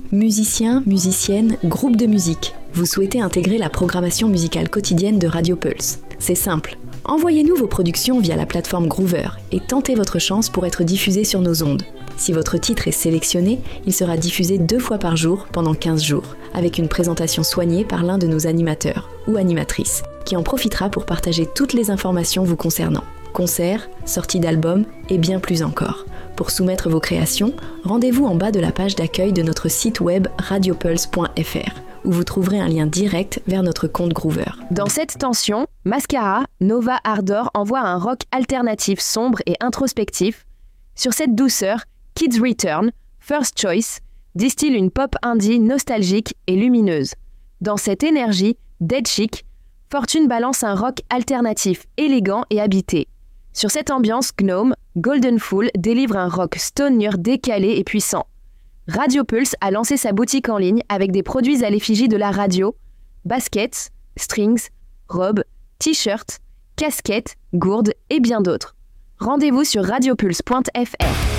Musiciens, musiciennes, groupes de musique, vous souhaitez intégrer la programmation musicale quotidienne de Radio Pulse. C'est simple. Envoyez-nous vos productions via la plateforme Groover et tentez votre chance pour être diffusé sur nos ondes. Si votre titre est sélectionné, il sera diffusé 2 fois par jour pendant 15 jours, avec une présentation soignée par l'un de nos animateurs ou animatrices, qui en profitera pour partager toutes les informations vous concernant. Concerts, sorties d'albums et bien plus encore. Pour soumettre vos créations, rendez-vous en bas de la page d'accueil de notre site web radiopulse.fr, où vous trouverez un lien direct vers notre compte Groover. Dans cette tension, Mascara, Nova Ardor envoie un rock alternatif sombre et introspectif. Sur cette douceur, Kids Return, First Choice, distille une pop indie nostalgique et lumineuse. Dans cette énergie, Dead Chic, Fortune balance un rock alternatif élégant et habité. Sur cette ambiance, Gnome, Golden Fool délivre un rock stoner décalé et puissant. Radio Pulse a lancé sa boutique en ligne avec des produits à l'effigie de la radio, baskets, strings, robes, t-shirts, casquettes, gourdes et bien d'autres. Rendez-vous sur radiopulse.fr.